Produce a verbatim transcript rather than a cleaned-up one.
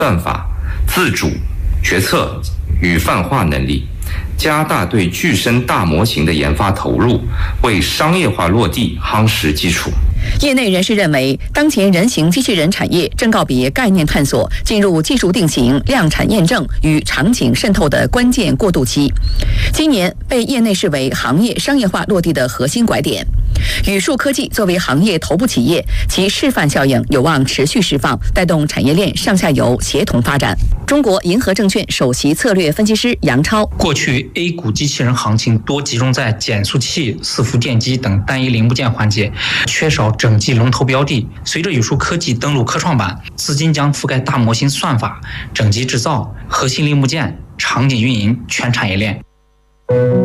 算法、自主决策与泛化能力，加大对具身大模型的研发投入，为商业化落地夯实基础。 业内人士认为，当前人形机器人产业正告别概念探索，进入技术定型、量产验证与场景渗透的关键过渡期。今年被业内视为行业商业化落地的核心拐点。宇树科技作为行业头部企业，其示范效应有望持续释放，带动产业链上下游协同发展。中国银河证券首席策略分析师杨超： 过去 A 股机器人行情多集中在减速器、伺服电机等单一零部件环节，缺少整机龙头标的。随着宇树科技登陆科创板，资金将覆盖大模型算法、整机制造、核心零部件、场景运营全产业链。